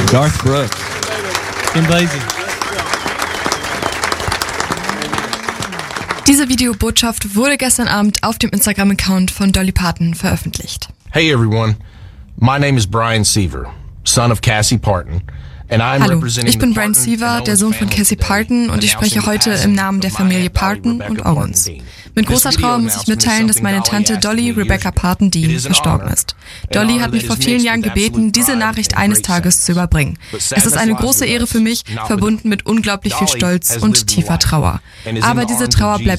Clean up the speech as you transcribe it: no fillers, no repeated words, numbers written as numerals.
Garth Brooks. Kim Basie. Diese Videobotschaft wurde gestern Abend auf dem Instagram-Account von Dolly Parton veröffentlicht. Hey everyone, my name is Brian Seaver, son of Cassie Parton. Hallo, ich bin Brian Seaver, der Sohn von Cassie Parton, und ich spreche heute im Namen der Familie Parton und Owens. Mit großer Trauer muss ich mitteilen, dass meine Tante Dolly Rebecca Parton Dean verstorben ist. Dolly hat mich vor vielen Jahren gebeten, diese Nachricht eines Tages zu überbringen. Es ist eine große Ehre für mich, verbunden mit unglaublich viel Stolz und tiefer Trauer. Aber diese Trauer bleibt